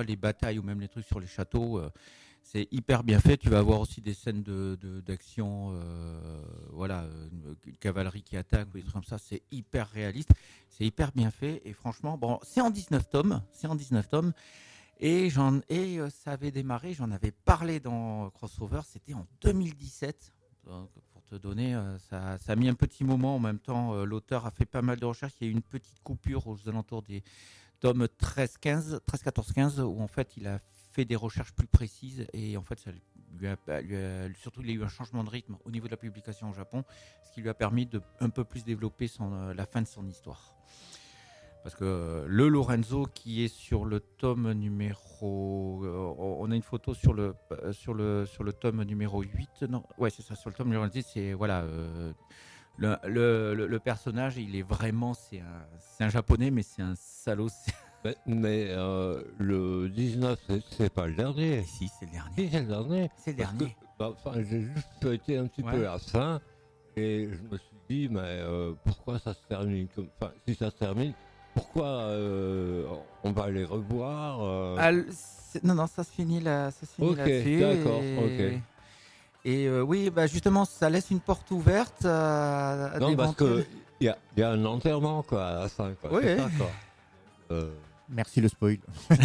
soit les batailles ou même les trucs sur les châteaux, c'est hyper bien fait. Tu vas avoir aussi des scènes d'action, voilà, une cavalerie qui attaque ou des trucs comme ça. C'est hyper réaliste, c'est hyper bien fait. Et franchement, bon, c'est en 19 tomes. Et ça avait démarré, j'en avais parlé dans Crossover, c'était en 2017. Donc, pour te donner, ça a mis un petit moment. En même temps, l'auteur a fait pas mal de recherches. Il y a eu une petite coupure aux alentours des tomes 13, 15, 13, 14, 15, où en fait il a fait des recherches plus précises. Et en fait, surtout, il a eu un changement de rythme au niveau de la publication au Japon, ce qui lui a permis de un peu plus développer la fin de son histoire. Parce que le Lorenzo qui est sur le tome numéro... on a une photo sur le tome numéro 8. Non, ouais, c'est ça, sur le tome numéro 10. C'est, voilà, le personnage, il est vraiment... C'est un japonais, mais c'est un salaud. Mais le 19, c'est pas le dernier. Si, c'est le dernier. Si, c'est le dernier. C'est le dernier. J'ai juste été un petit peu à la fin et je me suis dit, mais pourquoi ça se termine comme... Enfin, si ça se termine... Pourquoi on va les revoir Non, ça se finit là. Ça se finit Ok, là-dessus. d'accord, et... ok. Et oui, bah justement, ça laisse une porte ouverte à Non, parce d'éventuels... qu'il y a un enterrement quoi, à la fin. Quoi. Oui, c'est oui. ça, quoi. Merci le spoil.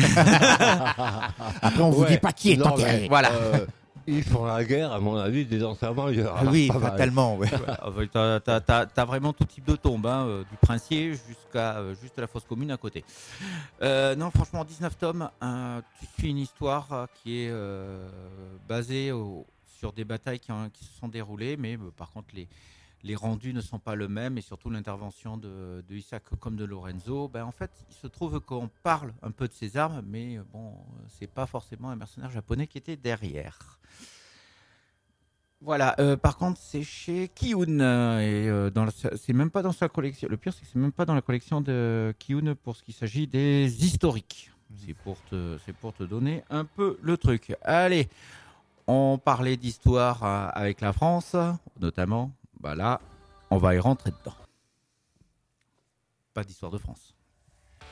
Après, on vous dit pas qui est enterré. Voilà. Ils font la guerre, à mon avis, des enterrements, il y aura Oui, pas mal. fatalement. Ouais. T'as vraiment tout type de tombe, hein, du princier jusqu'à juste la fosse commune à côté. Non, franchement, 19 tomes, tu suis une histoire qui est basée sur des batailles qui se sont déroulées, mais par contre, les rendus ne sont pas le même, et surtout l'intervention de Isaac comme de Lorenzo. En fait, il se trouve qu'on parle un peu de ses armes, mais bon, c'est pas forcément un mercenaire japonais qui était derrière. Voilà. Par contre, c'est chez Kiun et c'est même pas dans sa collection. Le pire, c'est que c'est même pas dans la collection de Kiun pour ce qui s'agit des historiques. C'est pour te donner un peu le truc. Allez, on parlait d'histoire avec la France, notamment. Là, on va y rentrer dedans. Pas d'histoire de France.